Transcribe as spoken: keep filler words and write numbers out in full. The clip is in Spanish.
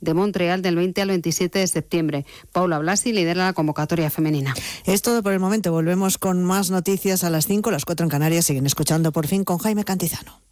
de Montreal del veinte al veintisiete de septiembre. Paula Blasi lidera la convocatoria femenina. Es todo por el momento. Volvemos con más noticias a las cinco, las cuatro en Canarias. Siguen escuchando Por Fin con Jaime Cantizano.